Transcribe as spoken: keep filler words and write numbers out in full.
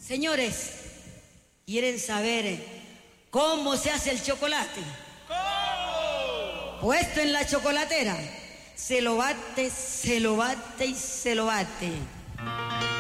Señores, ¿quieren saber cómo se hace el chocolate? ¿Cómo? Puesto en la chocolatera, se lo bate, se lo bate y se lo bate.